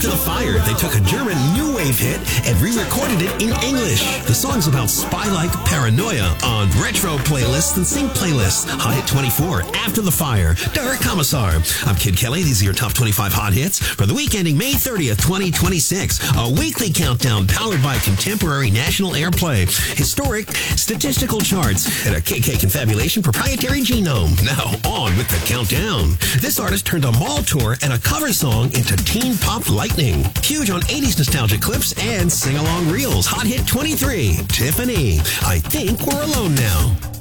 After the Fire, they took a German new wave hit and re-recorded it in English. The song's about spy-like paranoia on retro playlists and sync playlists. Hot Hit 24, After the Fire, Der Kommissar. I'm Kid Kelly. These are your top 25 hot hits for the week ending May 30th, 2026. A weekly countdown powered by contemporary national airplay, historic statistical charts, and a KK Confabulation proprietary genome. Now on with the countdown. This artist turned a mall tour and a cover song into teen pop lightning. Huge on 80s nostalgic clips and sing-along reels. Hot Hit 23, Tiffany. I Think We're Alone Now.